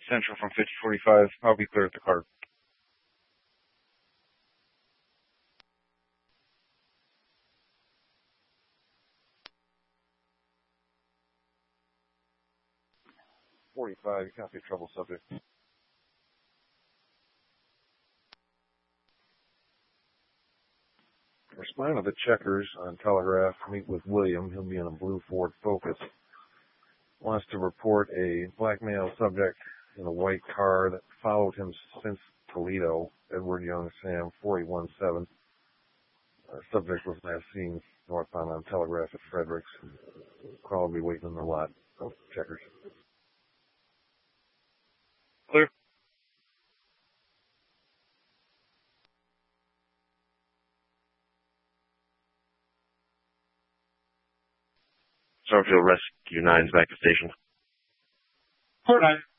Central from 5045. I'll be clear at the car. .45, you copy trouble subject. Respond to the checkers on Telegraph. Meet with William. He'll be in a blue Ford Focus. Wants to report a black male subject in a white car that followed him since Toledo. Edward Young Sam 4817. Subject was last seen northbound on Telegraph at Fredericks. Call will be waiting in the lot. Oh, checkers. Clear. Starfield Rescue 9's back to station. Port 9.